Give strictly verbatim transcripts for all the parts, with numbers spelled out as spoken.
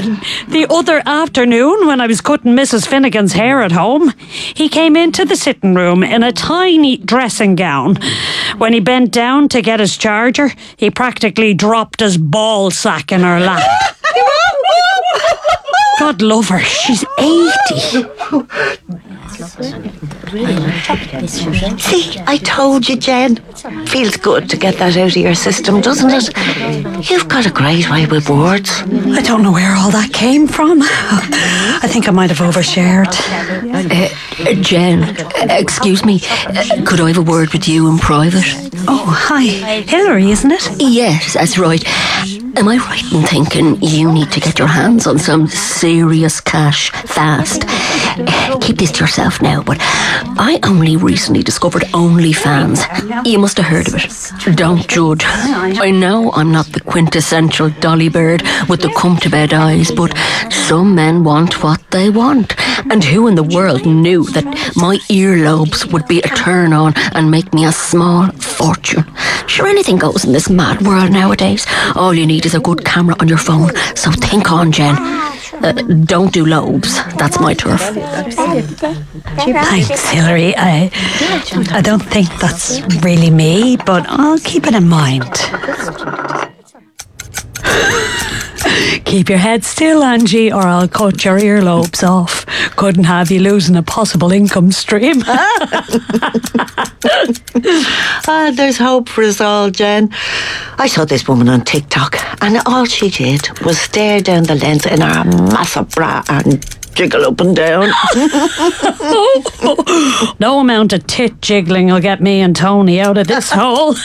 then, the other afternoon when I was cutting Missus Finnegan's hair at home, he came into the sitting room in a tiny dressing gown. When he bent down to get his charger, he practically dropped his ball sack in her lap. God love her, she's eighty. See, I told you, Jen. Feels good to get that out of your system, doesn't it? You've got a great way with words. I don't know where all that came from. I think I might have overshared. Uh, Jen, uh, excuse me. Uh, could I have a word with you in private? Oh, hi. Hillary, isn't it? Yes, that's right. Am I right in thinking you need to get your hands on some serious cash fast? Uh, keep this to yourself now, but I only recently discovered OnlyFans. You must have heard of it. Don't judge. I know I'm not the quintessential dolly bird with the come-to-bed eyes, but some men want what they want. And who in the world knew that my earlobes would be a turn-on and make me a small fortune? Sure, anything goes in this mad world nowadays. All you need is a good camera on your phone, so think on, Jen. Uh, don't do lobes. That's my turf. Thanks, Hillary. I, I don't think that's really me, but I'll keep it in mind. Keep your head still, Angie, or I'll cut your earlobes off. Couldn't have you losing a possible income stream. Ah, there's hope for us all, Jen. I saw this woman on TikTok, and all she did was stare down the lens in her massive bra and jiggle up and down. No amount of tit jiggling will get me and Tony out of this hole.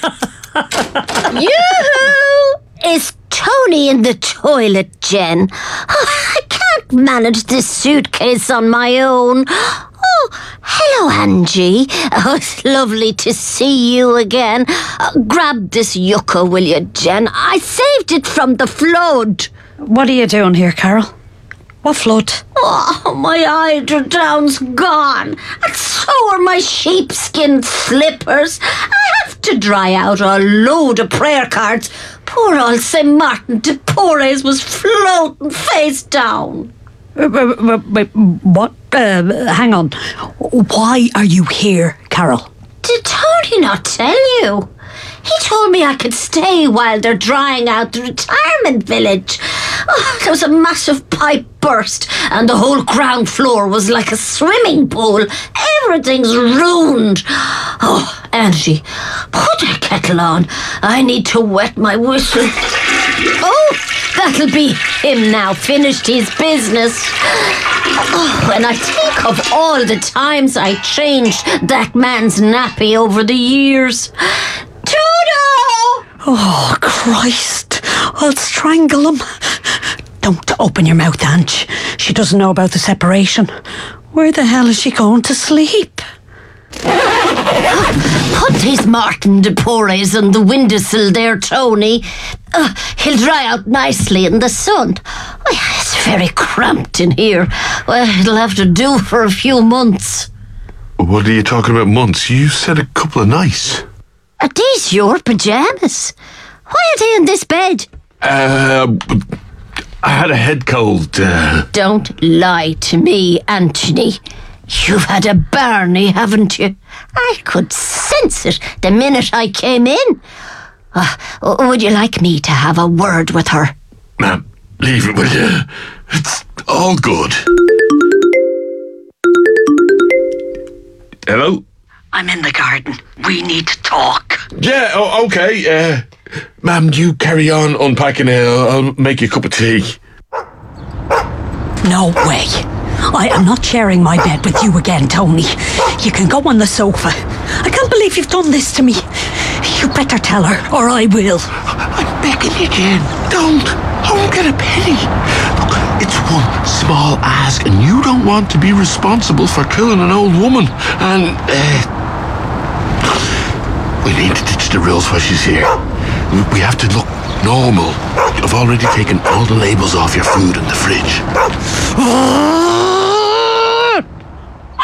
Yoo-hoo! Is Tony in the toilet, Jen? Oh, I can't manage this suitcase on my own. Oh, hello, Angie. Oh, it's lovely to see you again. Uh, grab this yucca, will you, Jen? I saved it from the flood. What are you doing here, Carol? What flood? Oh, my eider down's gone. And so are my sheepskin slippers. I have to dry out a load of prayer cards. Poor old Saint Martin de Porres was floating face down. Uh, wait, wait, what? Uh, hang on. Why are you here, Carol? Did Tony not tell you? He told me I could stay while they're drying out the retirement village. Oh, there was a massive pipe burst and the whole ground floor was like a swimming pool. Everything's ruined. Oh, Angie, put that kettle on. I need to wet my whistle. Oh, that'll be him now. Finished his business. Oh, when I think of all the times I changed that man's nappy over the years. Tudo! Oh, Christ. I'll strangle him. Don't open your mouth, Ange. She doesn't know about the separation. Where the hell is she going to sleep? Put these Martin de Porres on the windowsill there, Tony. Uh, he'll dry out nicely in the sun. Oh, yeah, it's very cramped in here. Well, it'll have to do for a few months. What are you talking about, months? You said a couple of nights. Are these your pyjamas? Why are they in this bed? Uh, I had a head cold. Uh... Don't lie to me, Anthony. You've had a Barney, haven't you? I could sense it the minute I came in. Uh, would you like me to have a word with her? Ma'am, leave it, will you? It's all good. Hello? I'm in the garden. We need to talk. Yeah, oh, okay. Uh, ma'am, you carry on unpacking it. I'll, I'll make you a cup of tea. No way. I am not sharing my bed with you again, Tony. You can go on the sofa. I can't believe you've done this to me. You better tell her, or I will. I'm begging you, Jen. Don't. I won't get a penny. Look, it's one small ask, and you don't want to be responsible for killing an old woman. And, uh... we need to ditch the rules while she's here. We have to look normal. I've already taken all the labels off your food in the fridge.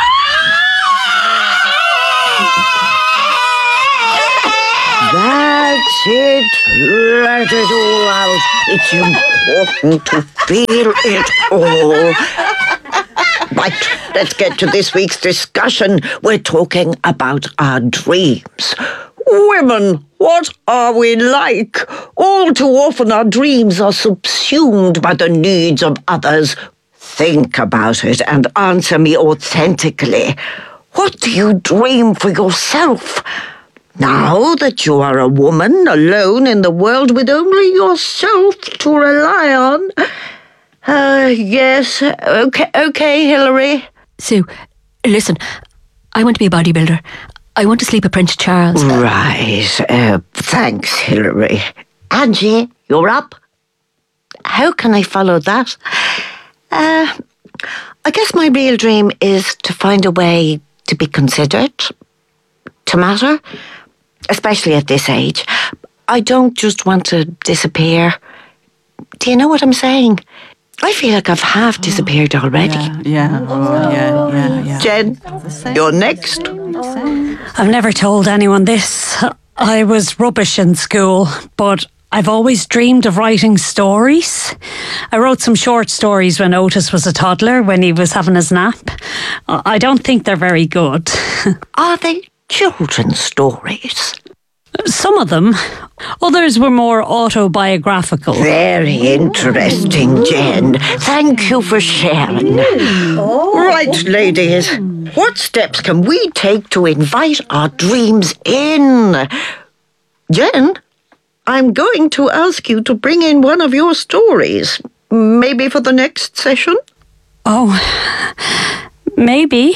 That That's it. Let it all out. It's important to feel it all. Right, let's get to this week's discussion. We're talking about our dreams. Women, what are we like? All too often our dreams are subsumed by the needs of others. Think about it and answer me authentically. What do you dream for yourself? Now that you are a woman alone in the world with only yourself to rely on. Uh, yes, okay, okay, Hilary. Sue, listen, I want to be a bodybuilder. I want to sleep with Prince Charles. Right, uh, thanks, Hilary. Angie, you're up. How can I follow that? Uh, I guess my real dream is to find a way to be considered, to matter, especially at this age. I don't just want to disappear. Do you know what I'm saying? I feel like I've half disappeared already. Yeah, yeah, oh, yeah, yeah, yeah. Jen, you're next. I've never told anyone this. I was rubbish in school, but I've always dreamed of writing stories. I wrote some short stories when Otis was a toddler, when he was having his nap. I don't think they're very good. Are they children's stories? Some of them. Others were more autobiographical. Very interesting, Jen. Thank you for sharing. Right, ladies. What steps can we take to invite our dreams in? Jen, I'm going to ask you to bring in one of your stories. Maybe for the next session? Oh, maybe.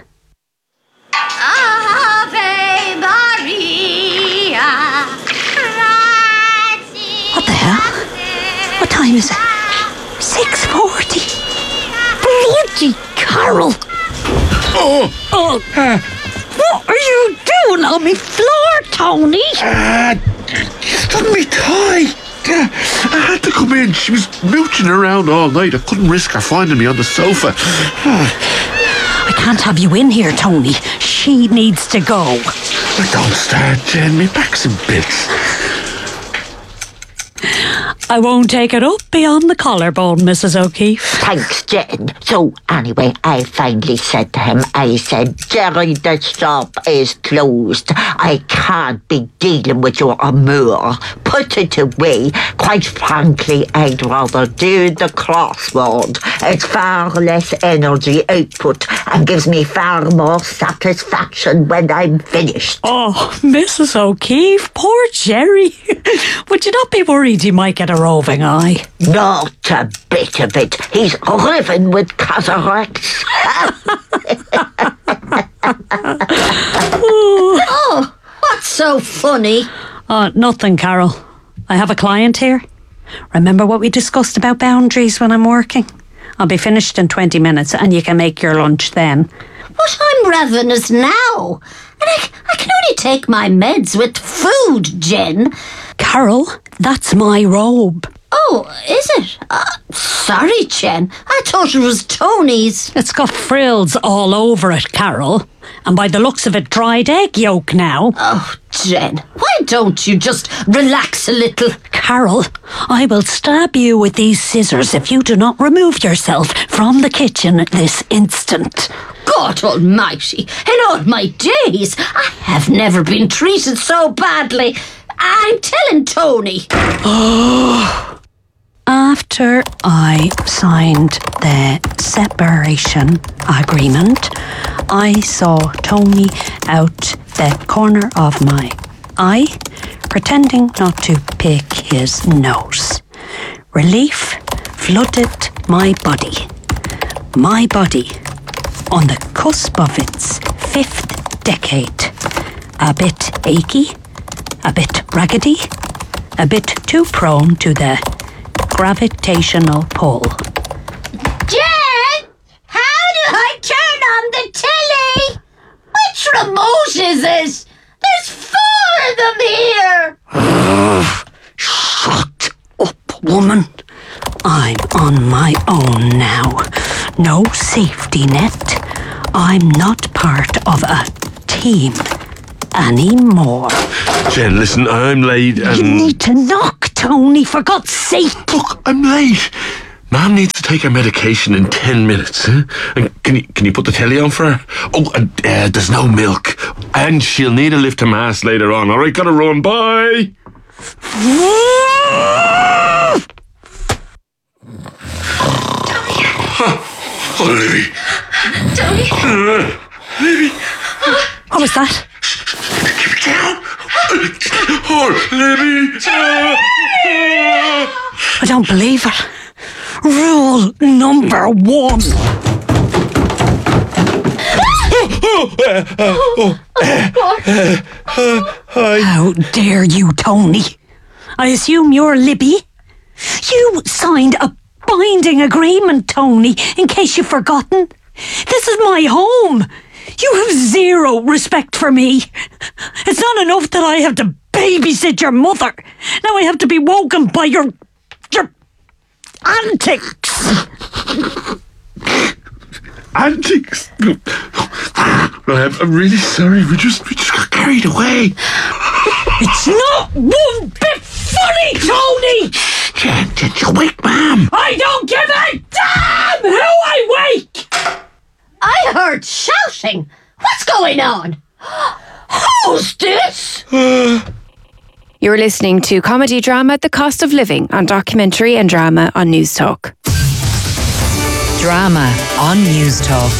What the hell? What time is it? six forty. Bloody Carol! Oh! Oh, what are you doing on me floor, Tony? Uh, just on me tie. Yeah, I had to come in. She was mooching around all night. I couldn't risk her finding me on the sofa. I can't have you in here, Tony. She needs to go. But don't start, Jen. Me back's in bits. I won't take it up beyond the collarbone, Missus O'Keefe. Thanks, Jen. So, anyway, I finally said to him, I said, Jerry, the shop is closed. I can't be dealing with your amour. Put it away. Quite frankly, I'd rather do the crossword. It's far less energy output and gives me far more satisfaction when I'm finished. Oh, Missus O'Keefe, poor Jerry. Would you not be worried he might get a roving eye? Not a bit of it. He's living with cataracts. Oh, what's so funny? Uh, nothing, Carol. I have a client here. Remember what we discussed about boundaries when I'm working? I'll be finished in twenty minutes and you can make your lunch then. But I'm ravenous now. And I, I can only take my meds with food, Jen. Carol, that's my robe. Oh, is it? Uh, sorry, Jen. I thought it was Tony's. It's got frills all over it, Carol. And by the looks of it, dried egg yolk now. Oh, Jen, why don't you just relax a little? Carol, I will stab you with these scissors if you do not remove yourself from the kitchen this instant. God almighty, in all my days, I have never been treated so badly. I'm telling Tony. After I signed the separation agreement, I saw Tony out the corner of my eye, pretending not to pick his nose. Relief flooded my body. My body, on the cusp of its fifth decade. A bit achy, a bit raggedy, a bit too prone to the gravitational pull. Jen, how do I turn on the telly? Which remote is it? There's four of them here. Shut up, woman. I'm on my own now. No safety net. I'm not part of a team anymore. Jen, listen, I'm late and... You need to knock, Tony, for God's sake. Look, I'm late. Mom needs to take her medication in ten minutes. Huh? And can you can you put the telly on for her? Oh, and uh, there's no milk. And she'll need a lift to Mass later on. All right, gotta run. Bye. Oh, Libby. Tony. Uh, Libby. What was that? Keep it down. Oh, Libby. I don't believe it. Rule number one. How dare you, Tony? I assume you're Libby. You signed a binding agreement, Tony, in case you've forgotten. This is my home. You have zero respect for me. It's not enough that I have to babysit your mother. Now I have to be woken by your... your... antics. Antics? I'm, I'm really sorry. We just we just got carried away. It's not one bit funny, Tony! Jen, Jen, you wake Mom. I don't give a damn who I wake! I heard shouting. What's going on? Who's this? You're listening to comedy drama The Cost of Living on Documentary and Drama on News Talk. Drama on News Talk.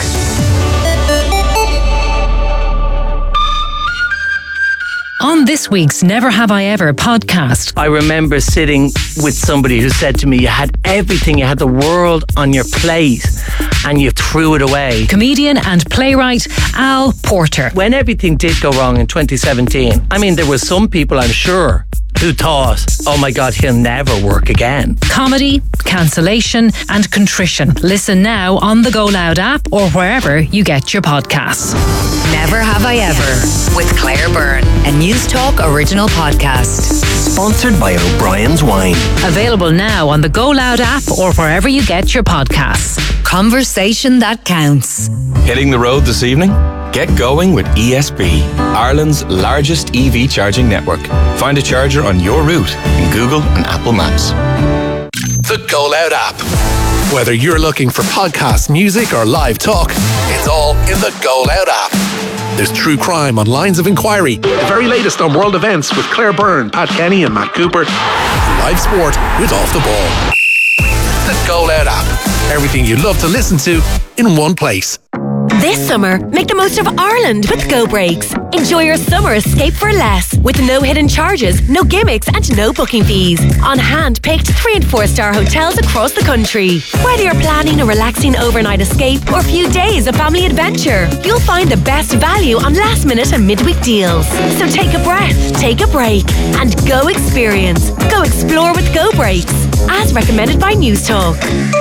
On this week's Never Have I Ever podcast. I remember sitting with somebody who said to me, you had everything, you had the world on your plate and you threw it away. Comedian and playwright Al Porter. When everything did go wrong in twenty seventeen, I mean, there were some people, I'm sure, who thought, oh my God, he'll never work again. Comedy, cancellation and contrition. Listen now on the Go Loud app or wherever you get your podcasts. Never Have I Ever with Claire Byrne, a News Talk original podcast. Sponsored by O'Brien's Wine. Available now on the Go Loud app or wherever you get your podcasts. Conversation that counts. Hitting the road this evening? Get going with E S B, Ireland's largest E V charging network. Find a charger on your route in Google and Apple Maps. The Go Loud app. Whether you're looking for podcast, music, or live talk, it's all in the Go Loud app. There's true crime on Lines of Inquiry, the very latest on world events with Claire Byrne, Pat Kenny, and Matt Cooper, and live sport with Off the Ball. The Go Loud app. Everything you love to listen to in one place. This summer, make the most of Ireland with Go Breaks. Enjoy your summer escape for less, with no hidden charges, no gimmicks and no booking fees. On hand-picked three and four star hotels across the country. Whether you're planning a relaxing overnight escape or a few days of family adventure, you'll find the best value on last minute and midweek deals. So take a breath, take a break, and go experience. Go explore with Go Breaks, as recommended by News Talk.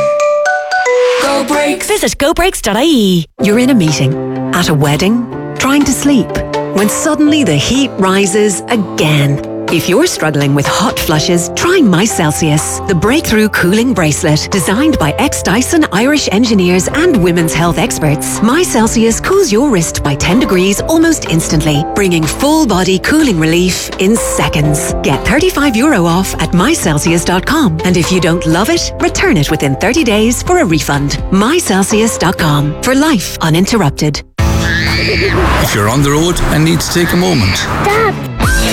Go Breaks. Visit go breaks dot I E. You're in a meeting, at a wedding, trying to sleep, when suddenly the heat rises again. If you're struggling with hot flushes, try My Celsius, the breakthrough cooling bracelet designed by ex-Dyson Irish engineers and women's health experts. My Celsius cools your wrist by ten degrees almost instantly, bringing full-body cooling relief in seconds. Get thirty-five euro off at my celsius dot com, and if you don't love it, return it within thirty days for a refund. my celsius dot com, for life uninterrupted. If you're on the road and need to take a moment. Stop!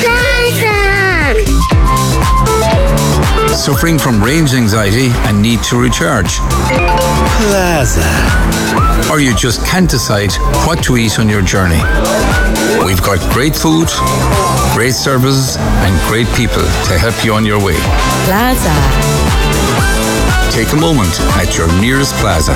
Suffering from range anxiety and need to recharge. Plaza. Or you just can't decide what to eat on your journey. We've got great food, great services, and great people to help you on your way. Plaza. Take a moment at your nearest Plaza.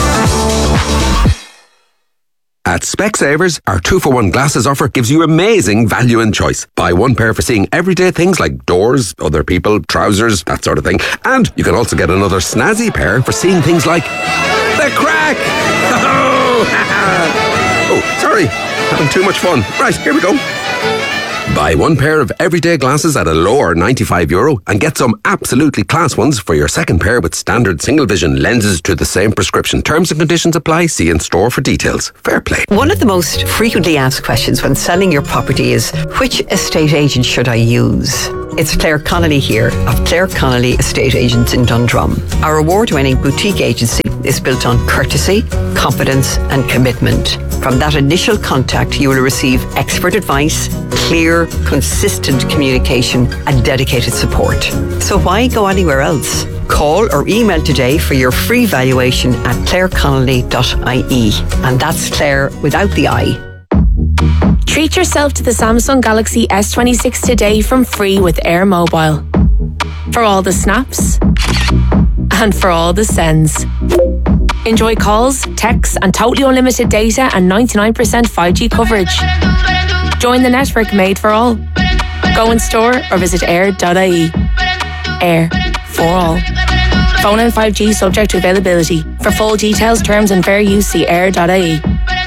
At Specsavers, our two for one glasses offer gives you amazing value and choice. Buy one pair for seeing everyday things like doors, other people, trousers, that sort of thing. And you can also get another snazzy pair for seeing things like the crack! Oh, sorry, having too much fun. Right, here we go. Buy one pair of everyday glasses at a lower ninety-five euro and get some absolutely class ones for your second pair with standard single vision lenses to the same prescription. Terms and conditions apply. See in store for details. Fair play. One of the most frequently asked questions when selling your property is, which estate agent should I use? It's Claire Connolly here of Claire Connolly Estate Agents in Dundrum. Our award-winning boutique agency is built on courtesy, confidence and commitment. From that initial contact, you will receive expert advice, clear, consistent communication and dedicated support. So why go anywhere else? Call or email today for your free valuation at claire connolly dot I E. And that's Claire without the I. Treat yourself to the Samsung Galaxy S twenty-six today from free with Air Mobile. For all the snaps and for all the sends. Enjoy calls, texts and totally unlimited data and ninety-nine percent five G coverage. Join the network made for all. Go in store or visit air dot I E. Air for all. Phone and five G subject to availability. For full details, terms and fair use, see air dot I E.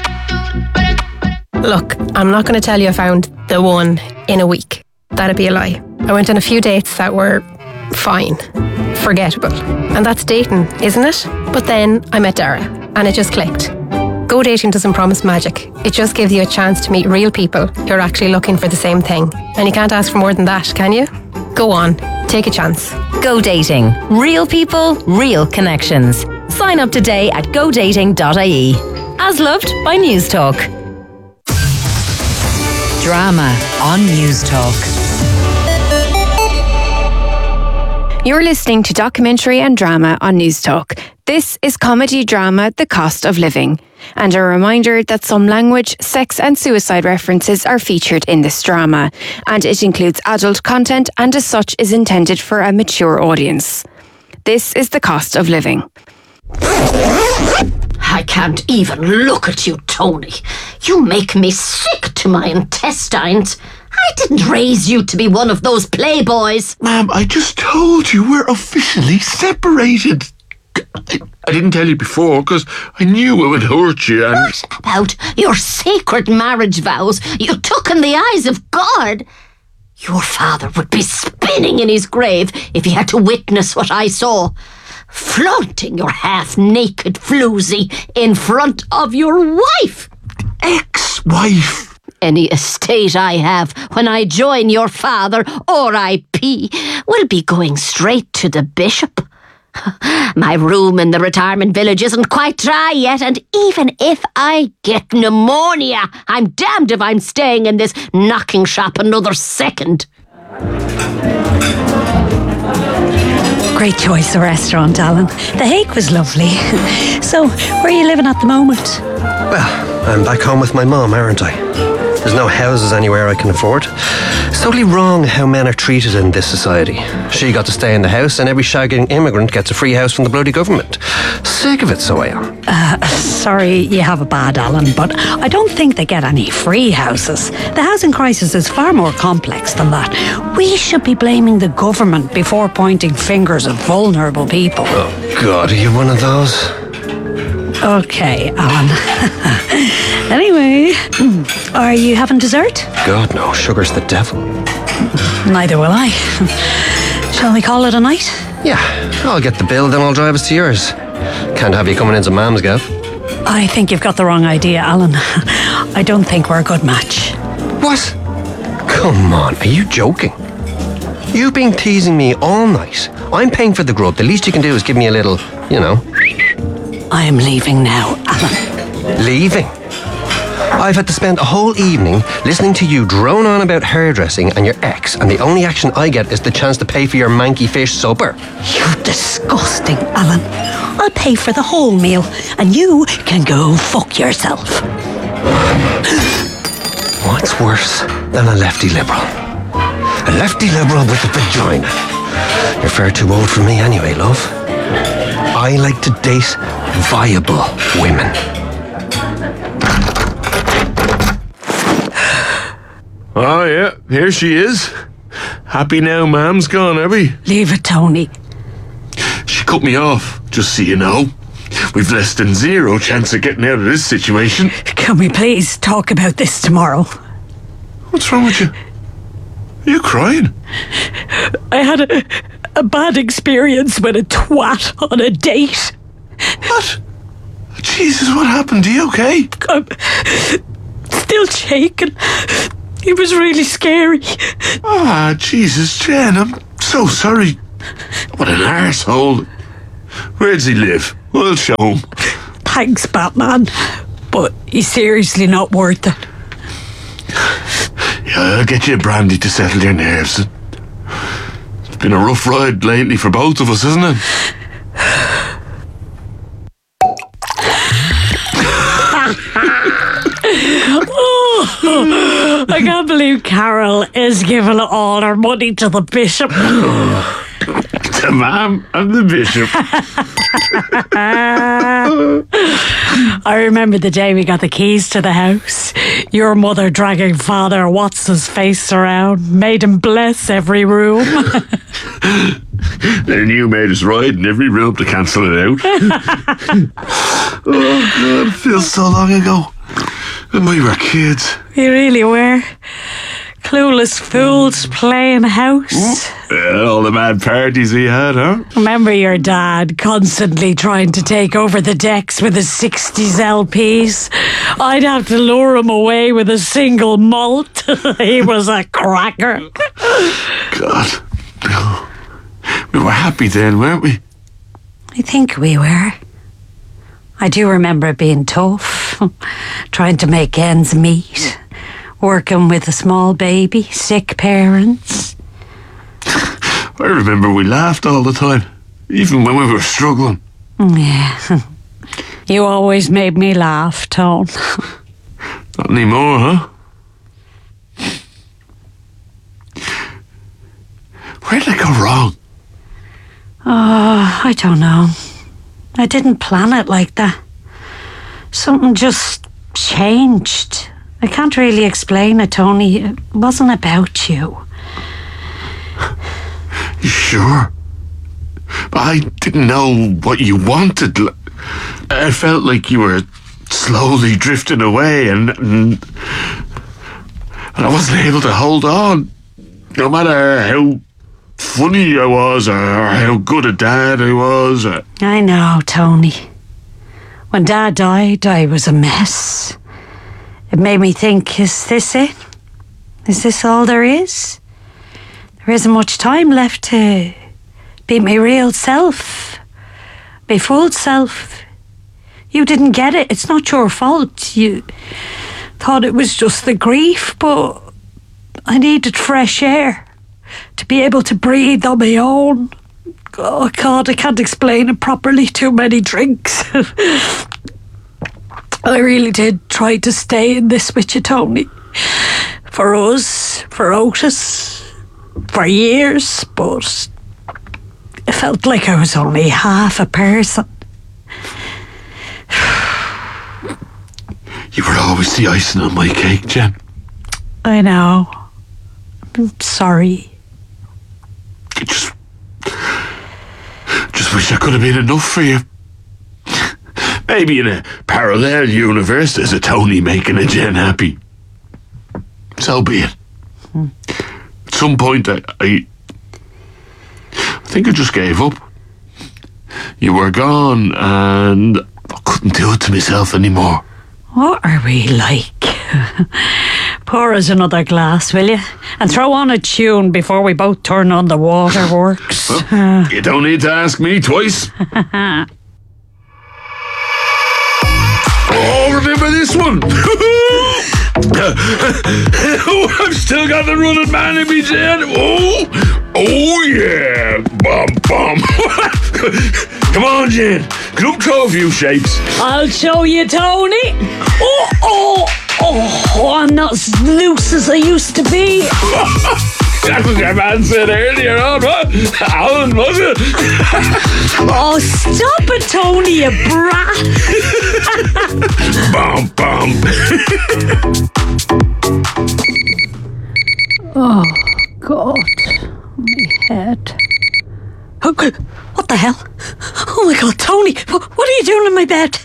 Look, I'm not going to tell you I found the one in a week. That'd be a lie. I went on a few dates that were fine, forgettable. And that's dating, isn't it? But then I met Dara and it just clicked. Go dating doesn't promise magic. It just gives you a chance to meet real people who are actually looking for the same thing. And you can't ask for more than that, can you? Go on, take a chance. Go dating. Real people, real connections. Sign up today at go dating dot I E. As loved by News Talk. Drama on News Talk. You're listening to Documentary and Drama on News Talk. This is comedy drama The Cost of Living. And a reminder that some language, sex and suicide references are featured in this drama. And it includes adult content and as such is intended for a mature audience. This is The Cost of Living. I can't even look at you, Tony. You make me sick to my intestines. I didn't raise you to be one of those playboys. Ma'am, I just told you we're officially separated. I, I didn't tell you before because I knew it would hurt you. And what about your sacred marriage vows you took in the eyes of God? Your father would be spinning in his grave if he had to witness what I saw. Flaunting your half-naked floozy in front of your wife. Ex-wife. Any estate I have when I join your father, R I P, will be going straight to the bishop. My room in the retirement village isn't quite dry yet, and even if I get pneumonia, I'm damned if I'm staying in this knocking shop another second. Great choice of restaurant, Alan. The Hague was lovely. So, where are you living at the moment? Well, I'm back home with my mum, aren't I? There's no houses anywhere I can afford. It's totally wrong how men are treated in this society. She got to stay in the house and every shagging immigrant gets a free house from the bloody government. Sick of it, so I am. Uh, sorry you have a bad, Alan, but I don't think they get any free houses. The housing crisis is far more complex than that. We should be blaming the government before pointing fingers at vulnerable people. Oh, God, are you one of those? Okay, Alan. Anyway, are you having dessert? God, no. Sugar's the devil. Neither will I. Shall we call it a night? Yeah, I'll get the bill, then I'll drive us to yours. Can't have you coming into Mam's, Gav. I think you've got the wrong idea, Alan. I don't think we're a good match. What? Come on, are you joking? You've been teasing me all night. I'm paying for the grub. The least you can do is give me a little, you know. I am leaving now, Alan. Leaving? I've had to spend a whole evening listening to you drone on about hairdressing and your ex, and the only action I get is the chance to pay for your manky fish supper. You're disgusting, Alan. I'll pay for the whole meal, and you can go fuck yourself. What's worse than a lefty liberal? A lefty liberal with a vagina. You're far too old for me anyway, love. I like to date viable women. Oh, yeah, here she is. Happy now Mam's gone, are we? Leave it, Tony. She cut me off, just so you know. We've less than zero chance of getting out of this situation. Can we please talk about this tomorrow? What's wrong with you? Are you crying? I had a, a bad experience with a twat on a date. What? Jesus, what happened? Are you okay? I'm still shaking. It was really scary. Ah, Jesus, Jen, I'm so sorry. What an arsehole. Where does he live? We'll show him. Thanks, Batman. But he's seriously not worth it. Yeah, I'll get you a brandy to settle your nerves. It's been a rough ride lately for both of us, isn't it? Oh, I can't believe Carol is giving all her money to the bishop. To Ma'am, I'm the bishop. I remember the day we got the keys to the house. Your mother dragging Father Watts's face around, made him bless every room. Then you made us ride in every room to cancel it out. Oh, God, it feels so long ago. When we were kids. We really were. Clueless fools playing house. Yeah, all the mad parties we had, huh? Remember your dad constantly trying to take over the decks with his sixties L Ps? I'd have to lure him away with a single malt. He was a cracker. God. We were happy then, weren't we? I think we were. I do remember it being tough. Trying to make ends meet. Working with a small baby, sick parents. I remember we laughed all the time, even when we were struggling. Yeah. You always made me laugh, Tone. Not anymore, huh? Where did I go wrong? Oh, I don't know. I didn't plan it like that. Something just changed. I can't really explain it, Tony. It wasn't about you. You sure? But I didn't know what you wanted. I felt like you were slowly drifting away and, and, and I wasn't able to hold on. No matter how funny I was or how good a dad I was. Or... I know, Tony. When Dad died, I was a mess. It made me think, is this it? Is this all there is? There isn't much time left to be my real self, my full self. You didn't get it. It's not your fault. You thought it was just the grief, but I needed fresh air to be able to breathe on my own. Oh, God, I can't explain it properly. Too many drinks. I really did try to stay in this with you, Tony. For us, for Otis, for years, but it felt like I was only half a person. You were always the icing on my cake, Jen. I know. I'm sorry. I just... just wish I could have been enough for you. Maybe in a parallel universe there's a Tony making a Jen happy. So be it. Hmm. At some point I, I... I think I just gave up. You were gone and I couldn't do it to myself anymore. What are we like? Pour us another glass, will you? And throw on a tune before we both turn on the waterworks. Well, uh. You don't need to ask me twice. Oh, remember this one? Oh, I've still got the running man in me, Jen. Oh, oh yeah. Bum, bum. Come on, Jen. Come throw a few shapes. I'll show you, Tony. Oh, oh, oh, I'm not as loose as I used to be. That's what your man said earlier on, what? Alan, was it? Oh, stop it, Tony, you brat. Bum, bum. Oh, God. My head. Oh, what the hell? Oh, my God, Tony, what are you doing in my bed?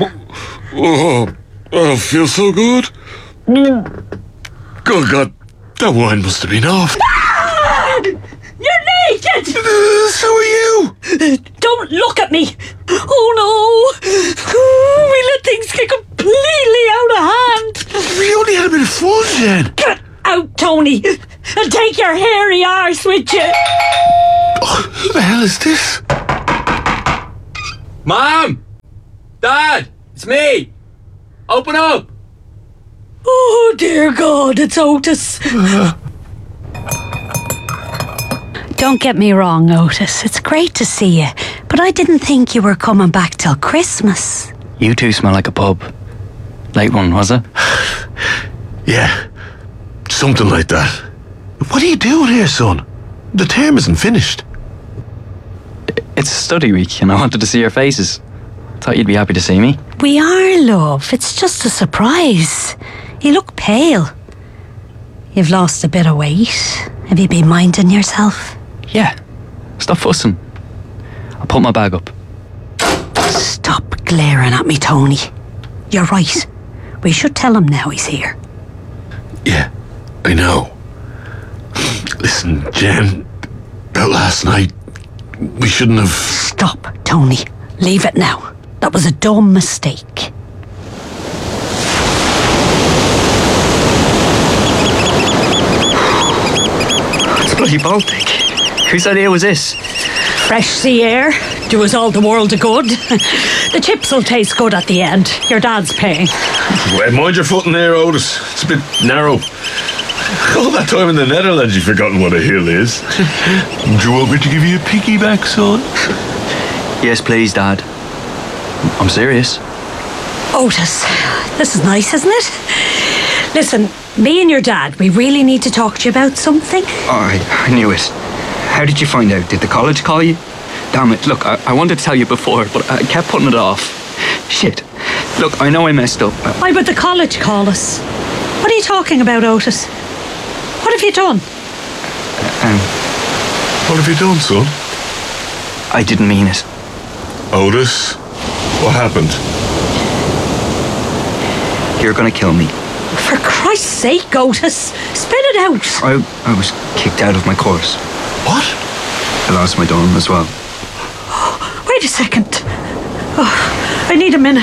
Oh, oh, I feel so good. Good God. That wine must have been off. Ah! You're naked! So are you! Don't look at me! Oh no! We let things get completely out of hand! We only had a bit of fun, Jen. Get out, Tony! And take your hairy arse with you! Oh, who the hell is this? Mom! Dad! It's me! Open up! Oh dear God, it's Otis. Uh. Don't get me wrong, Otis. It's great to see you, but I didn't think you were coming back till Christmas. You two smell like a pub. Late one, was it? Yeah, something like that. What are you doing here, son? The term isn't finished. It's study week, and I wanted to see your faces. Thought you'd be happy to see me. We are, love. It's just a surprise. You look pale. You've lost a bit of weight. Have you been minding yourself? Yeah. Stop fussing. I'll put my bag up. Stop glaring at me, Tony. You're right. We should tell him now he's here. Yeah, I know. Listen, Jen, about last night, we shouldn't have... Stop, Tony. Leave it now. That was a dumb mistake. It's bloody Baltic. Whose idea was this? Fresh sea air. Do us all the world of good. The chips will taste good at the end. Your dad's paying. Well, mind your foot in there, Otis. It's a bit narrow. All that time in the Netherlands, you've forgotten what a hill is. Do you want me to give you a piggyback, son? Yes, please, Dad. I'm serious. Otis, this is nice, isn't it? Listen, me and your dad, we really need to talk to you about something. Oh, I, I knew it. How did you find out? Did the college call you? Damn it, look, I, I wanted to tell you before, but I kept putting it off. Shit. Look, I know I messed up. Why would the college call us? What are you talking about, Otis? What have you done? Um, what have you done, son? I didn't mean it. Otis, what happened? You're gonna kill me. For Christ's sake, Otis, spit it out. I, I was kicked out of my course. What? I lost my dorm as well. Wait a second. Oh, I need a minute.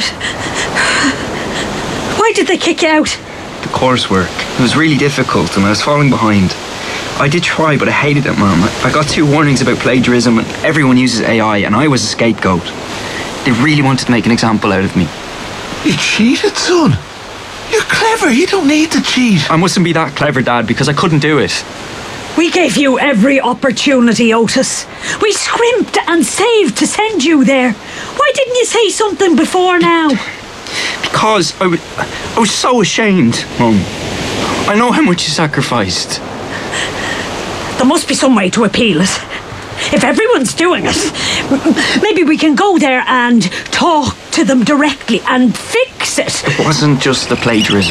Why did they kick you out? The coursework. It was really difficult and I was falling behind. I did try, but I hated it, Mum. I got two warnings about plagiarism and everyone uses A I and I was a scapegoat. They really wanted to make an example out of me. You cheated, son. You're clever. You don't need to cheat. I mustn't be that clever, Dad, because I couldn't do it. We gave you every opportunity, Otis. We scrimped and saved to send you there. Why didn't you say something before now? Because I, w- I was so ashamed, Mum. I know how much you sacrificed. There must be some way to appeal it. If everyone's doing it, maybe we can go there and talk to them directly and fix it. It wasn't just the plagiarism.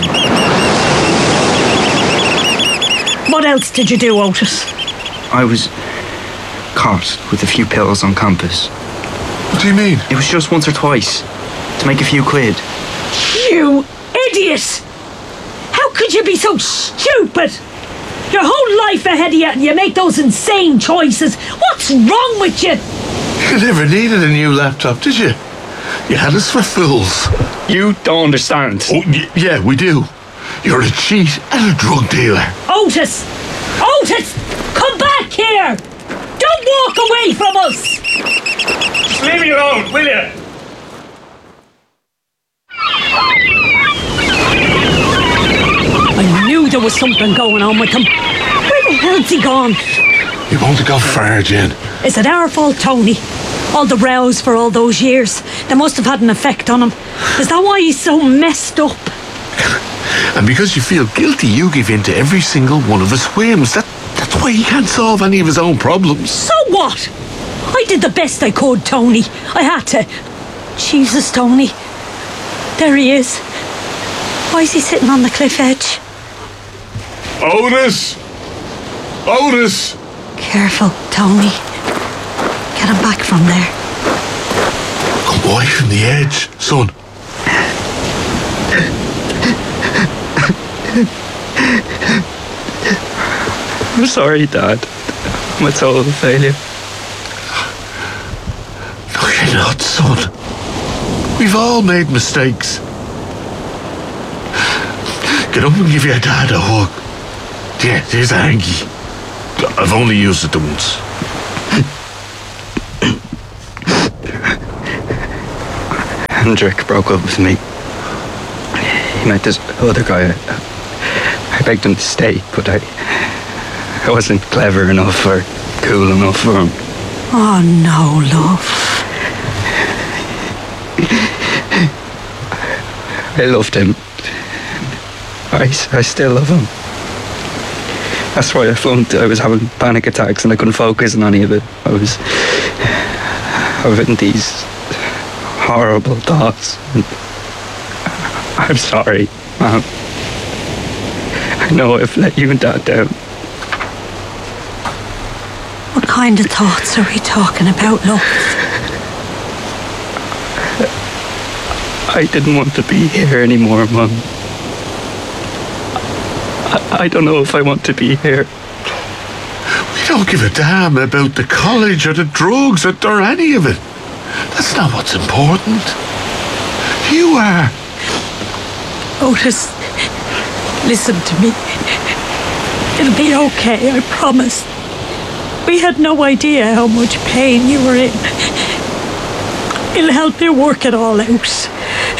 What else did you do, Otis? I was caught with a few pills on campus. What do you mean? It was just once or twice, to make a few quid. You idiot! How could you be so stupid? Your whole life ahead of you and you make those insane choices. What's wrong with you? You never needed a new laptop, did you? You had us for fools. You don't understand. Oh, y- yeah, we do. You're a cheat and a drug dealer. Otis! Otis! Come back here! Don't walk away from us! Just leave me alone, will you? I knew there was something going on with him. Where the hell's he gone? He won't have gone far, Jen. Is it our fault, Tony? All the rows for all those years, they must have had an effect on him. Is that why he's so messed up? And because you feel guilty, you give in to every single one of his whims. That, that's why he can't solve any of his own problems. So what? I did the best I could, Tony. I had to. Jesus, Tony. There he is. Why is he sitting on the cliff edge? Otis! Otis! Careful, Tony. Get him back from there. Come away from the edge, son. I'm sorry, Dad. I'm a total failure. No, you're not, son. We've all made mistakes. Get up and give your dad a hug. Yeah, there's a hanky. I've only used it once. Hendrik broke up with me. He met this other guy. I begged him to stay, but I, I wasn't clever enough or cool enough for him. Oh no, love. I loved him. I, I still love him. That's why I flunked. I was having panic attacks and I couldn't focus on any of it. I was having these horrible thoughts. And I'm sorry, Mom. I know I've let you and Dad down. What kind of thoughts are we talking about, love? I didn't want to be here anymore, Mum. I, I don't know if I want to be here. We don't give a damn about the college or the drugs or, or any of it. That's not what's important. You are. Otis, listen to me. It'll be okay, I promise. We had no idea how much pain you were in. It'll help you work it all out.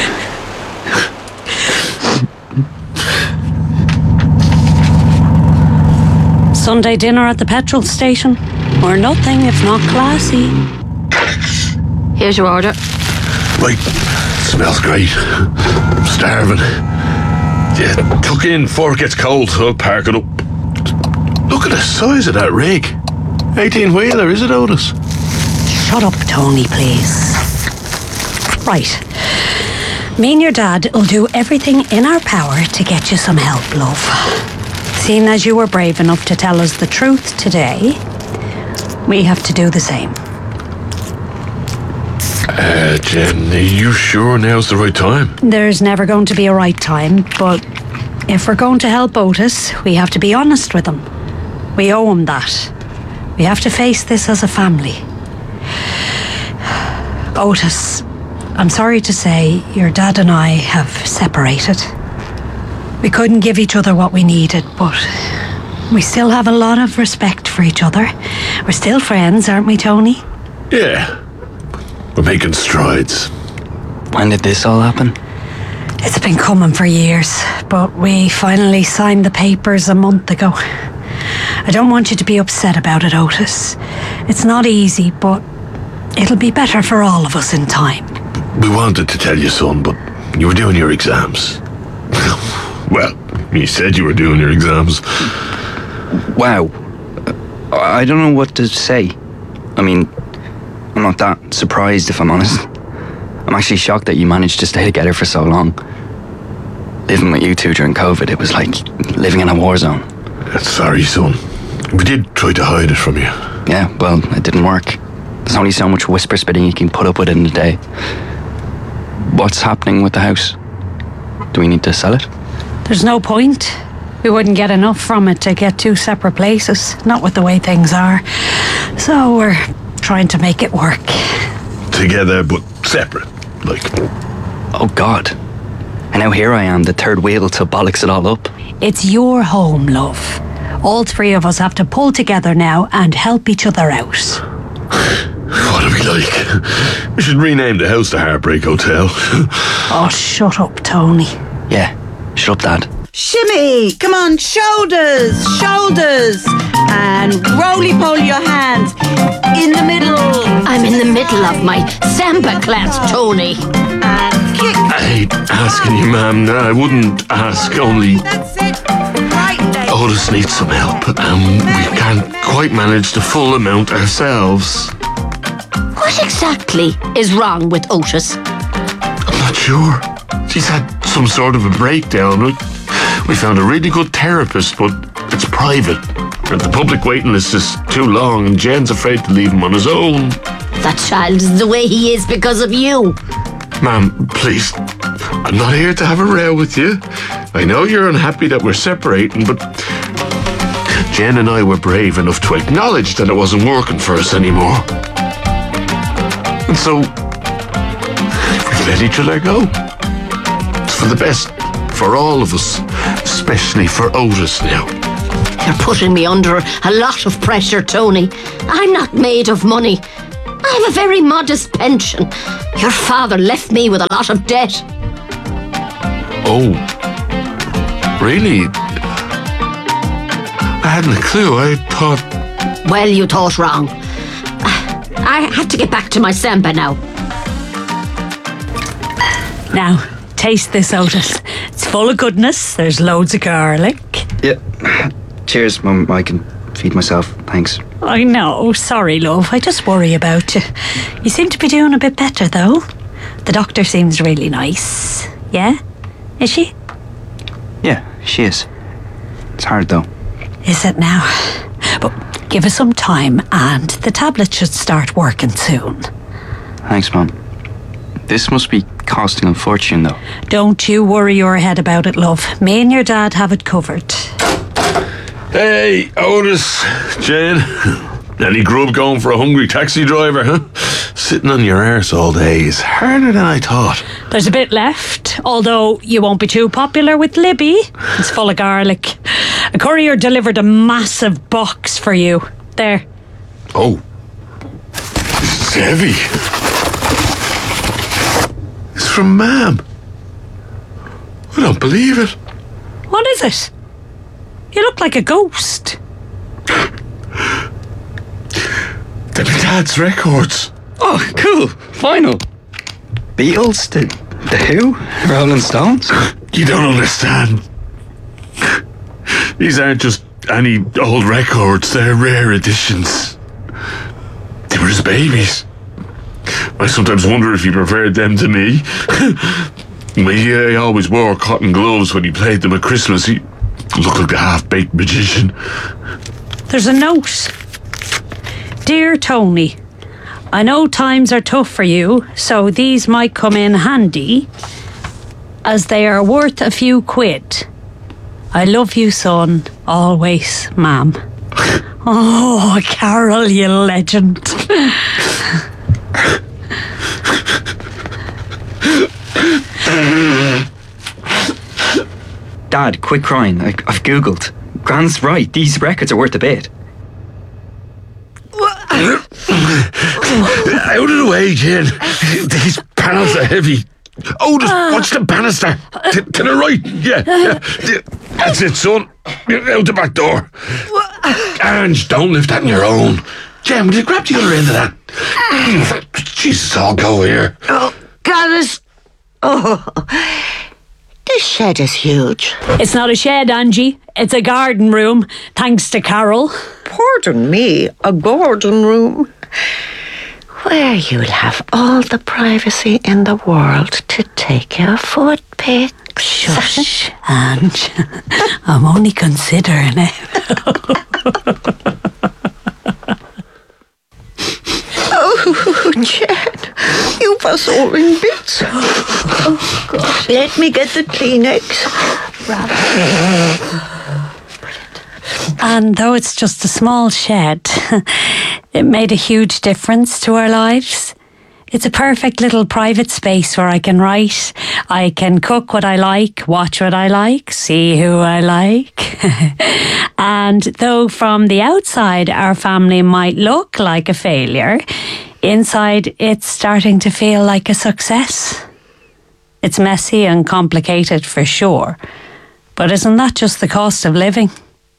Sunday dinner at the petrol station. Or nothing if not classy. Here's your order. Right. Smells great. I'm starving. Yeah, tuck in before it gets cold. I'll park it up. Look at the size of that rig. eighteen-wheeler, is it, Otis? Shut up, Tony, please. Right. Me and your dad will do everything in our power to get you some help, love. Seeing as you were brave enough to tell us the truth today, we have to do the same. Uh, Jen, are you sure now's the right time? There's never going to be a right time, but if we're going to help Otis, we have to be honest with him. We owe him that. We have to face this as a family. Otis, I'm sorry to say, your dad and I have separated. We couldn't give each other what we needed, but we still have a lot of respect for each other. We're still friends, aren't we, Tony? Yeah. We're making strides. When did this all happen? It's been coming for years, but we finally signed the papers a month ago. I don't want you to be upset about it, Otis. It's not easy, but it'll be better for all of us in time. We wanted to tell you, son, but you were doing your exams. Well, you said you were doing your exams. Wow. I don't know what to say. I mean, I'm not that surprised, if I'm honest. I'm actually shocked that you managed to stay together for so long. Living with you two during COVID, it was like living in a war zone. Sorry, son. We did try to hide it from you. Yeah, well, it didn't work. There's only so much whisper spitting you can put up with in a day. What's happening with the house? Do we need to sell it? There's no point. We wouldn't get enough from it to get two separate places, not with the way things are. So we're trying to make it work. Together, but separate, like. Oh, God. And now here I am, the third wheel to bollocks it all up. It's your home, love. All three of us have to pull together now and help each other out. What are we like? We should rename the house the Heartbreak Hotel. Oh, shut up, Tony. Yeah, shut up, Dad. Shimmy! Come on, shoulders, shoulders, and roly-poly your hands in the middle. I'm in the middle of my samba class, Tony. And kick. I hate asking you, ma'am. I wouldn't ask, only That's it. Right leg. Otis needs some help, and we can't quite manage the full amount ourselves. What exactly is wrong with Otis? I'm not sure. She's had some sort of a breakdown. We, we found a really good therapist, but it's private. And the public waiting list is too long, and Jen's afraid to leave him on his own. That child is the way he is because of you. Ma'am, please. I'm not here to have a row with you. I know you're unhappy that we're separating, but Jen and I were brave enough to acknowledge that it wasn't working for us anymore. And so, we let each other go. It's for the best, for all of us, especially for Otis now. You're putting me under a lot of pressure, Tony. I'm not made of money. I have a very modest pension. Your father left me with a lot of debt. Oh, really? I hadn't a clue. I thought... Well, you thought wrong. I have to get back to my samba now. Now, taste this, Otis. It's full of goodness. There's loads of garlic. Yeah. Cheers, Mum. I can feed myself. Thanks. I know. Sorry, love. I just worry about you. You seem to be doing a bit better, though. The doctor seems really nice. Yeah? Is she? Yeah, she is. It's hard, though. Is it now? But give us some time and the tablet should start working soon. Thanks, Mum. This must be costing a fortune, though. Don't you worry your head about it, love. Me and your dad have it covered. Hey, Otis, Jane. Any grub going for a hungry taxi driver, huh? Sitting on your arse all day is harder than I thought. There's a bit left, although you won't be too popular with Libby. It's full of garlic. A courier delivered a massive box for you. There. Oh. This is heavy. It's from Mam. I don't believe it. What is it? You look like a ghost. They're my dad's records. Oh, cool. Final. Beatles, the, the Who, Rolling Stones. You don't understand. These aren't just any old records. They're rare editions. They were his babies. I sometimes wonder if he preferred them to me. He always wore cotton gloves when he played them at Christmas. He looked like a half-baked magician. There's a note. Dear Tony, I know times are tough for you, so these might come in handy, as they are worth a few quid. I love you, son. Always, Mam. Oh, Carol, you legend. Dad, quit crying. I, I've googled. Gran's right. These records are worth a bit. Out of the way, Jen. These panels are heavy. Oh, just watch the banister. To, to the right. Yeah, yeah. That's it, son. Out the back door. Ange, don't lift that on your own. Jen, will you grab the other end of that? Jesus, I'll go here. Oh, goddess. Oh, this shed is huge. It's not a shed, Angie. It's a garden room, thanks to Carol. Pardon me, a garden room? Where you'll have all the privacy in the world to take your foot pics. Shush, Ange. I'm only considering it. Oh, Jen, you was all in bits. Oh, God. Let me get the Kleenex. And though it's just a small shed, it made a huge difference to our lives. It's a perfect little private space where I can write, I can cook what I like, watch what I like, see who I like. And though from the outside our family might look like a failure, inside it's starting to feel like a success. It's messy and complicated for sure, but isn't that just the cost of living?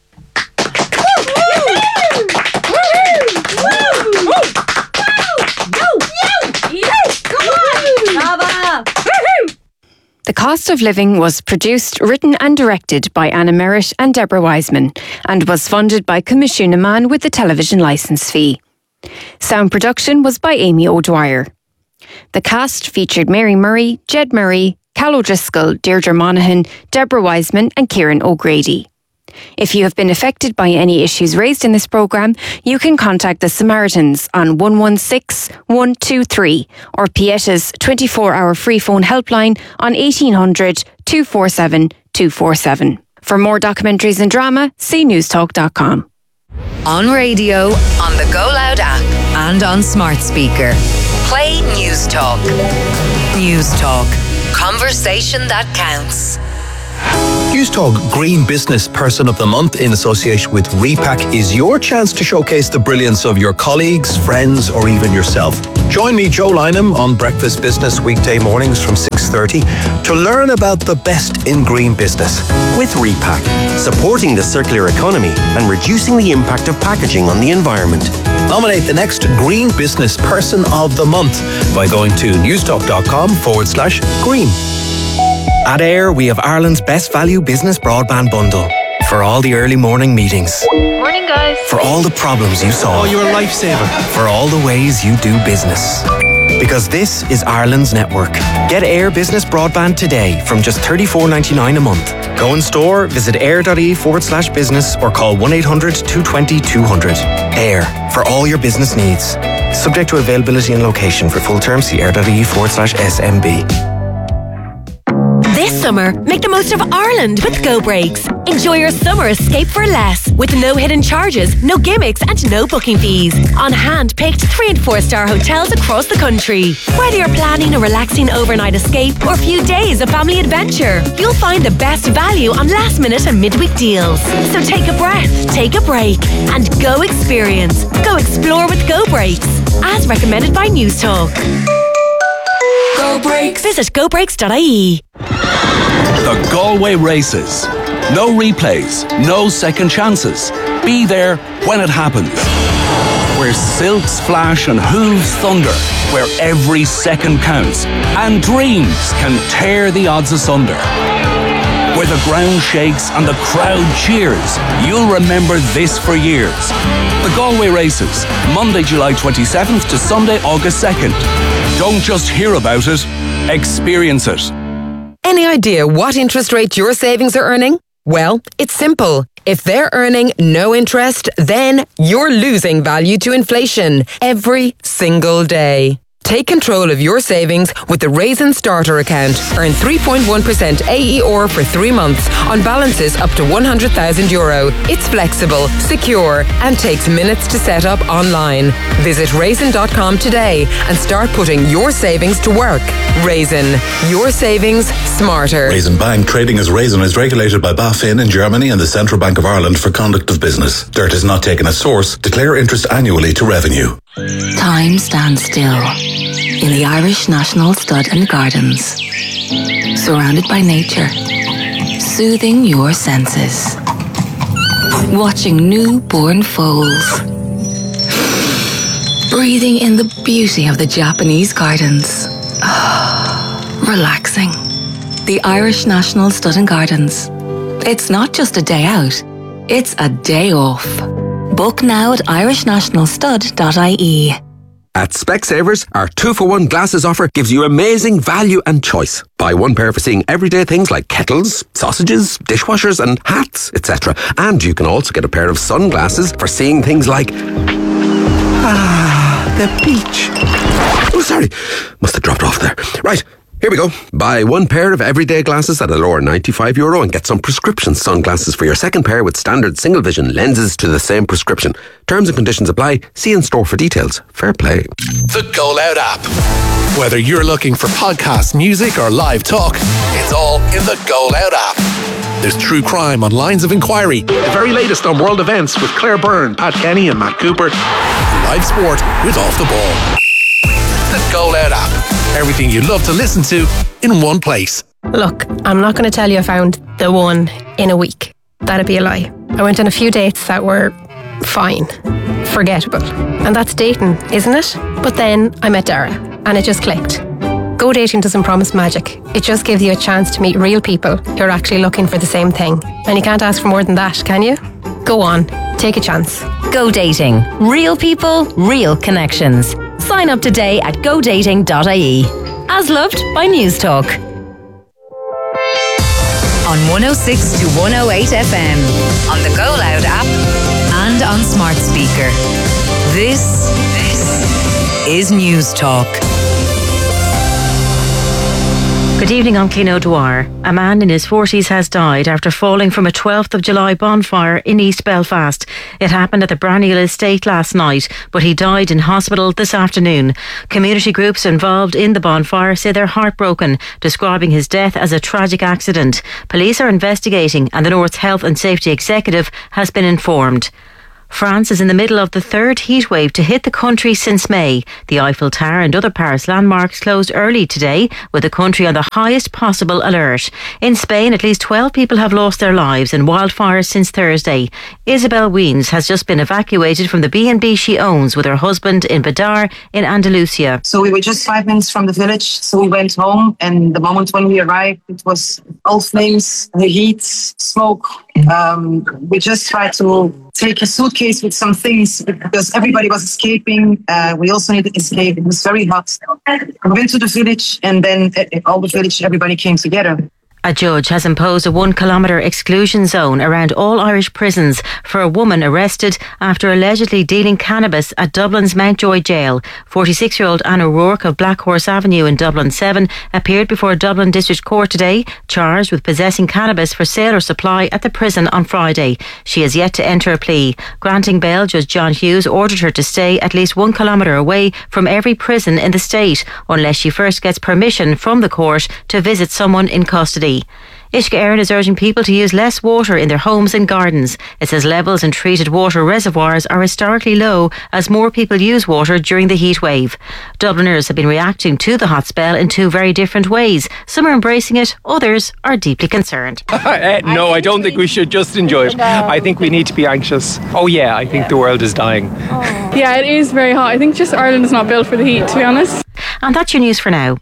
The Cost of Living was produced, written and directed by Anna Merritt and Deborah Wiseman and was funded by Commission Man with the television licence fee. Sound production was by Amy O'Dwyer. The cast featured Mary Murray, Jed Murray, Cal O'Driscoll, Deirdre Monaghan, Deborah Wiseman and Kieran O'Grady. If you have been affected by any issues raised in this programme, you can contact the Samaritans on one one six, one two three or Pietta's twenty-four hour free phone helpline on eighteen hundred, two four seven, two four seven. For more documentaries and drama, see newstalk dot com. On radio, on the Go Loud app, and on smart speaker. Play News Talk. News Talk. Conversation that counts. News Talk Green Business Person of the Month in association with Repack is your chance to showcase the brilliance of your colleagues, friends, or even yourself. Join me, Joe Lynham, on Breakfast Business weekday mornings from six thirty to learn about the best in green business. With Repack, supporting the circular economy and reducing the impact of packaging on the environment. Nominate the next Green Business Person of the Month by going to newstalk.com forward slash green. At Air, we have Ireland's best value business broadband bundle. For all the early morning meetings. Morning, guys. For all the problems you solve. Oh, you're a lifesaver. For all the ways you do business. Because this is Ireland's network. Get Air Business Broadband today from just thirty-four ninety-nine a month. Go in store, visit air.ie forward slash business or call one eight hundred two two zero two hundred. Air, for all your business needs. Subject to availability and location. For full terms, see air.ie forward slash SMB. This summer, make the most of Ireland with Go Breaks. Enjoy your summer escape for less with no hidden charges, no gimmicks and no booking fees on hand-picked three and four star hotels across the country. Whether you're planning a relaxing overnight escape or a few days of family adventure, you'll find the best value on last minute and midweek deals. So take a breath, take a break and go experience. Go explore with Go Breaks, as recommended by News Talk. Go Breaks. Visit go breaks dot I E. The Galway Races. No replays, no second chances. Be there when it happens. Where silks flash and hooves thunder. Where every second counts and dreams can tear the odds asunder. Where the ground shakes and the crowd cheers. You'll remember this for years. The Galway Races, Monday, July twenty-seventh to Sunday, August second. Don't just hear about it, experience it. Any idea what interest rate your savings are earning? Well, it's simple. If they're earning no interest, then you're losing value to inflation every single day. Take control of your savings with the Raisin Starter account. Earn three point one percent A E R for three months on balances up to one hundred thousand euro. It's flexible, secure, and takes minutes to set up online. Visit raisin dot com today and start putting your savings to work. Raisin, your savings smarter. Raisin Bank, trading as Raisin, is regulated by BaFin in Germany and the Central Bank of Ireland for conduct of business. Dirt is not taken as source. Declare interest annually to revenue. Time stands still in the Irish National Stud and Gardens, surrounded by nature, soothing your senses, watching newborn foals, breathing in the beauty of the Japanese gardens, relaxing. The Irish National Stud and Gardens. It's not just a day out, it's a day off. Book now at irish national stud dot I E. At Specsavers, our two for one glasses offer gives you amazing value and choice. Buy one pair for seeing everyday things like kettles, sausages, dishwashers and hats, et cetera. And you can also get a pair of sunglasses for seeing things like... Ah, the beach. Oh, sorry. Must have dropped off there. Right. Here we go. Buy one pair of everyday glasses at a lower ninety-five euro and get some prescription sunglasses for your second pair with standard single vision lenses to the same prescription. Terms and conditions apply. See in store for details. Fair play. The Go Loud app. Whether you're looking for podcasts, music or live talk, it's all in the Go Loud app. There's true crime on Lines of Inquiry, the very latest on world events with Claire Byrne, Pat Kenny and Matt Cooper, and live sport with Off the Ball. The Go Loud app. Everything you love to listen to in one place. Look, I'm not going to tell you I found the one in a week. That'd be a lie. I went on a few dates that were fine, forgettable. And that's dating, isn't it? But then I met Dara and it just clicked. Go dating doesn't promise magic. It just gives you a chance to meet real people who are actually looking for the same thing. And you can't ask for more than that, can you? Go on, take a chance. Go dating. Real people, real connections. Sign up today at go dating dot I E. As loved by News Talk. On one oh six to one oh eight F M, on the Go Loud app, and on smart speaker. This, this is News Talk. Good Good evening, I'm Clean O'Dwyer. A man in his forties has died after falling from a twelfth of July bonfire in East Belfast. It happened at the Branniel estate last night, but he died in hospital this afternoon. Community groups involved in the bonfire say they're heartbroken, describing his death as a tragic accident. Police are investigating and the North's Health and Safety Executive has been informed. France is in the middle of the third heatwave to hit the country since May. The Eiffel Tower and other Paris landmarks closed early today, with the country on the highest possible alert. In Spain, at least twelve people have lost their lives in wildfires since Thursday. Isabel Weens has just been evacuated from the B and B she owns with her husband in Badar in Andalusia. So we were just five minutes from the village, so we went home, and the moment when we arrived, it was all flames, the heat, smoke. Um, we just tried to take a suitcase with some things because everybody was escaping. Uh, we also needed to escape. It was very hot. We went to the village, and then uh, all the village, everybody came together. A judge has imposed a one kilometre exclusion zone around all Irish prisons for a woman arrested after allegedly dealing cannabis at Dublin's Mountjoy jail. forty-six-year-old Anna O'Rourke of Black Horse Avenue in Dublin seven appeared before Dublin District Court today, charged with possessing cannabis for sale or supply at the prison on Friday. She has yet to enter a plea. Granting bail, Judge John Hughes ordered her to stay at least one kilometre away from every prison in the state, unless she first gets permission from the court to visit someone in custody. Ishka Éireann is urging people to use less water in their homes and gardens. It says levels in treated water reservoirs are historically low as more people use water during the heat wave. Dubliners have been reacting to the hot spell in two very different ways. Some are embracing it, others are deeply concerned. uh, no, I don't think we should just enjoy it. I think we need to be anxious. Oh yeah, I think the world is dying. Yeah, it is very hot. I think just Ireland is not built for the heat, to be honest. And that's your news for now.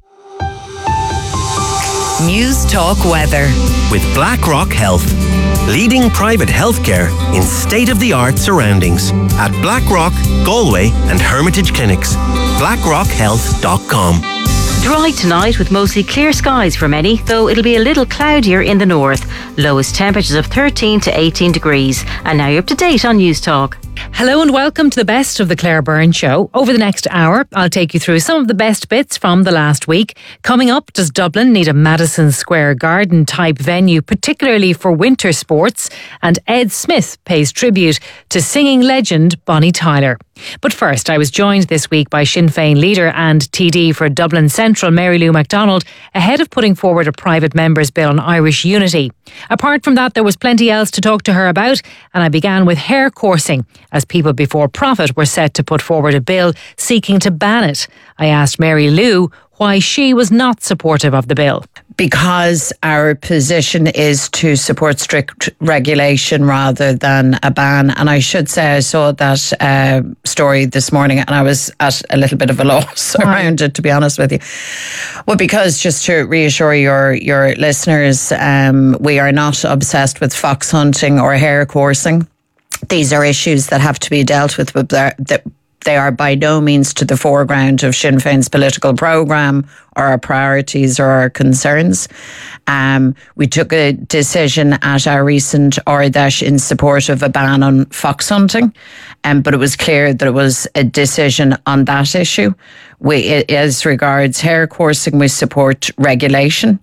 News Talk Weather. With BlackRock Health. Leading private healthcare in state-of-the-art surroundings. At BlackRock, Galway and Hermitage Clinics. blackrock health dot com. Dry tonight with mostly clear skies for many, though it'll be a little cloudier in the north. Lowest temperatures of thirteen to eighteen degrees. And now you're up to date on News Talk. Hello and welcome to the best of the Claire Byrne Show. Over the next hour, I'll take you through some of the best bits from the last week. Coming up, does Dublin need a Madison Square Garden type venue, particularly for winter sports? And Ed Smith pays tribute to singing legend Bonnie Tyler. But first, I was joined this week by Sinn Féin leader and T D for Dublin Central, Mary Lou MacDonald, ahead of putting forward a private members' bill on Irish unity. Apart from that, there was plenty else to talk to her about, and I began with hair coursing, as People Before Profit were set to put forward a bill seeking to ban it. I asked Mary Lou why she was not supportive of the bill. Because our position is to support strict regulation rather than a ban. And I should say I saw that uh, story this morning and I was at a little bit of a loss around it, to be honest with you. Well, because just to reassure your, your listeners, um, we are not obsessed with fox hunting or hair coursing. These are issues that have to be dealt with, but that they are by no means to the foreground of Sinn Féin's political programme or our priorities or our concerns. Um, we took a decision at our recent Ardèche in support of a ban on fox hunting, um, but it was clear that it was a decision on that issue. We, as regards hair coursing, we support regulation.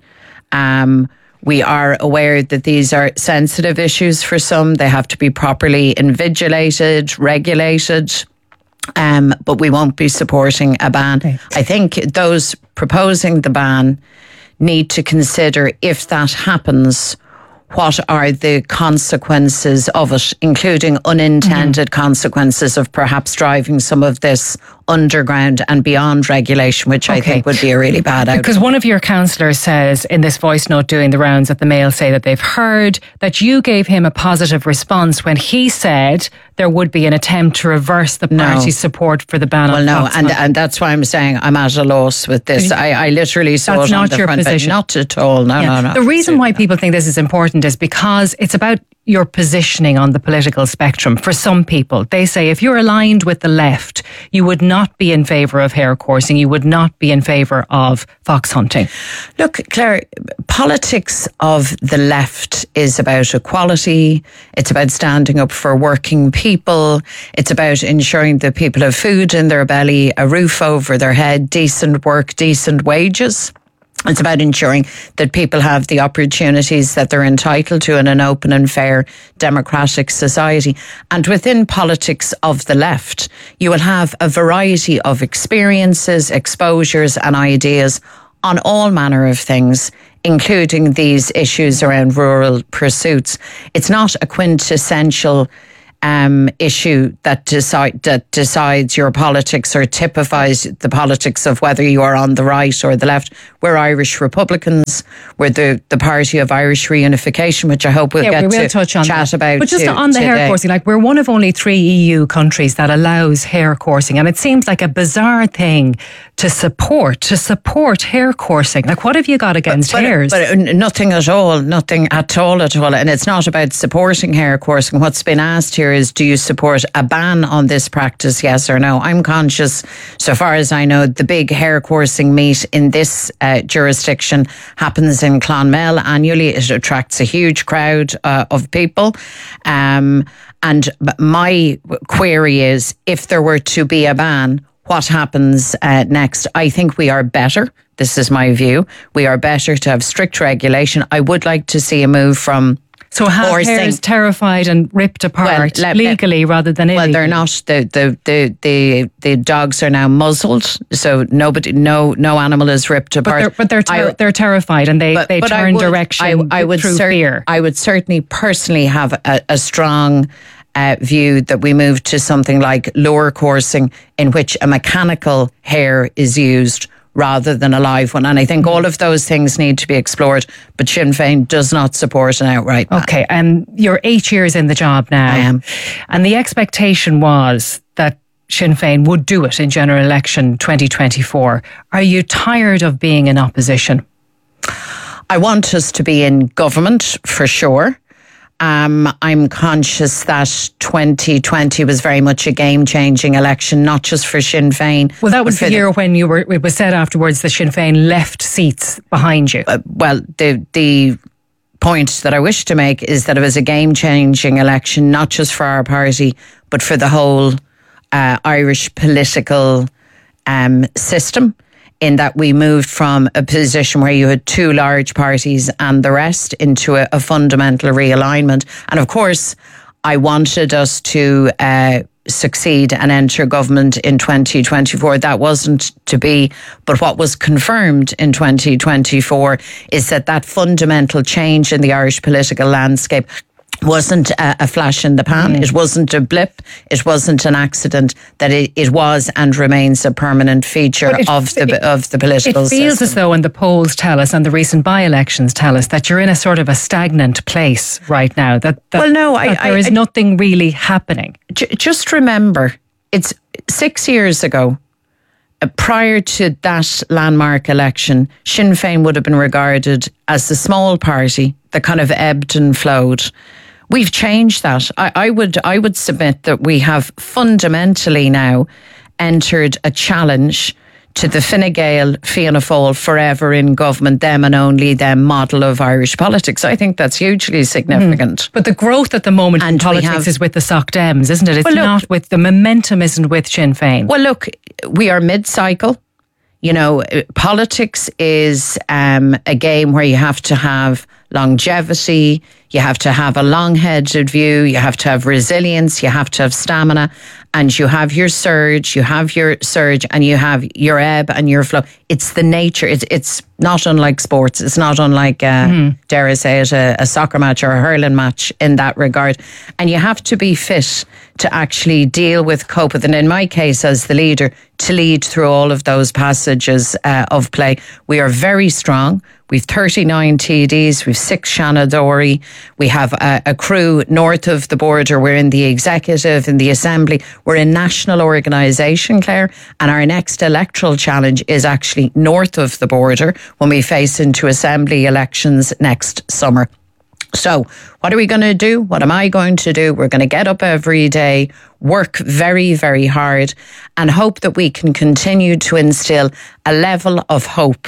Um, We are aware that these are sensitive issues for some. They have to be properly invigilated, regulated, um, but we won't be supporting a ban. Right. I think those proposing the ban need to consider, if that happens, what are the consequences of it, including unintended mm-hmm. consequences of perhaps driving some of this underground and beyond regulation, which okay. I think would be a really bad outcome. Because one of your councillors says in this voice note doing the rounds at the Mail say that they've heard that you gave him a positive response when he said there would be an attempt to reverse the party's no. support for the ban well, on no, fox and and that's why I'm saying I'm at a loss with this. I, I literally saw that's it on not the your front position. Page. Not at all. No, yeah. no, no. The reason why people think this is important is because it's about your positioning on the political spectrum. For some people, they say if you're aligned with the left, you would not be in favour of hair coursing, you would not be in favour of fox hunting. Look, Claire, politics of the left is about equality, it's about standing up for working people, it's about ensuring that people have food in their belly, a roof over their head, decent work, decent wages. It's about ensuring that people have the opportunities that they're entitled to in an open and fair democratic society. And within politics of the left, you will have a variety of experiences, exposures and ideas on all manner of things, including these issues around rural pursuits. It's not a quintessential Um, issue that decide that decides your politics or typifies the politics of whether you are on the right or the left. We're Irish Republicans. We're the, the party of Irish reunification, which I hope we'll yeah, get we will to touch on chat that. about. But just to, on the today. hair coursing, like we're one of only three E U countries that allows hair coursing, and it seems like a bizarre thing to support to support hair coursing. Like, what have you got against but, but, hairs? But nothing at all, nothing at all at all. And it's not about supporting hair coursing. What's been asked here is, do you support a ban on this practice, yes or no? I'm conscious, so far as I know, the big hair coursing meet in this uh, jurisdiction happens in Clonmel annually. It attracts a huge crowd uh, of people. Um, and my query is, if there were to be a ban, what happens uh, next? I think we are better. This is my view. We are better to have strict regulation. I would like to see a move from So have coursing. hairs terrified and ripped apart Well, let- legally rather than illegally? Well, they're not. The, the the the the dogs are now muzzled, so nobody, no no animal is ripped But apart. they're, but they're, ter- I- they're terrified and they, but- they but I turn would- direction I, I would through cer- fear. I would certainly personally have a, a strong uh, view that we move to something like lure coursing, in which a mechanical hair is used rather than a live one. And I think all of those things need to be explored, but Sinn Féin does not support an outright ban. Okay, and you're eight years in the job now. I am. And the expectation was that Sinn Féin would do it in general election twenty twenty-four. Are you tired of being in opposition? I want us to be in government for sure. Um, I'm conscious that twenty twenty was very much a game-changing election, not just for Sinn Féin. Well, that was but the for year when you were. It was said afterwards that Sinn Féin left seats behind you. Uh, well, the the point that I wish to make is that it was a game-changing election, not just for our party, but for the whole uh, Irish political um, system. In that we moved from a position where you had two large parties and the rest into a, a fundamental realignment. And of course, I wanted us to uh, succeed and enter government in twenty twenty-four. That wasn't to be. But what was confirmed in twenty twenty-four is that that fundamental change in the Irish political landscape wasn't a, a flash in the pan. Mm. It wasn't a blip. It wasn't an accident. That it, it was and remains a permanent feature it, of the it, of the political system. It feels as though, and the polls tell us, and the recent by-elections tell us, that you're in a sort of a stagnant place right now. That, that well, no, that I, there I, is I, nothing really happening. J- just remember, it's six years ago. Uh, prior to that landmark election, Sinn Féin would have been regarded as the small party that kind of ebbed and flowed. We've changed that. I, I would I would submit that we have fundamentally now entered a challenge to the Fine Gael, Fianna Fáil, forever in government, them and only them model of Irish politics. I think that's hugely significant. Mm. But the growth at the moment and in politics have, is with the Soc Dems, isn't it? It's well, look, not with, the momentum isn't with Sinn Féin. Well, look, we are mid-cycle. You know, politics is um, a game where you have to have longevity, you have to have a long-headed view, you have to have resilience, you have to have stamina, and you have your surge, you have your surge, and you have your ebb and your flow. It's the nature. It's it's not unlike sports. It's not unlike, uh, mm. dare I say it, a, a soccer match or a hurling match in that regard. And you have to be fit to actually deal with, cope with, and in my case as the leader, to lead through all of those passages uh, of play. We are very strong. We've thirty-nine T Ds, we've six Shanna Dory, we have a, a crew north of the border, we're in the executive, in the assembly, we're a national organisation, Claire, and our next electoral challenge is actually north of the border when we face into assembly elections next summer. So what are we going to do? What am I going to do? We're going to get up every day, work very, very hard, and hope that we can continue to instill a level of hope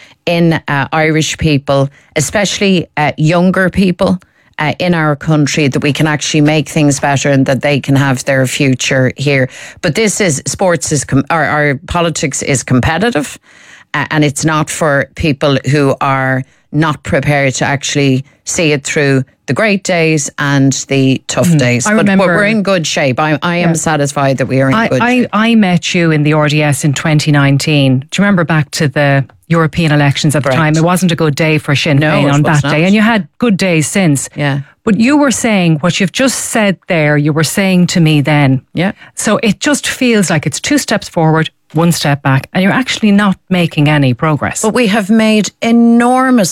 in uh, Irish people, especially uh, younger people uh, in our country, that we can actually make things better and that they can have their future here. But this is, sports is, com- our, our politics is competitive. uh, and it's not for people who are not prepared to actually see it through the great days and the tough Mm. days. I But remember- we're in good shape. I, I am Yeah. satisfied that we are in I, good I, shape. I met you in the R D S in twenty nineteen. Do you remember back to the European elections at the Correct. time? It wasn't a good day for Sinn No, Féin it on was that day. not. And you had good days since. Yeah. But you were saying what you've just said there, you were saying to me then. Yeah. So it just feels like it's two steps forward, one step back, and you're actually not making any progress. But we have made enormous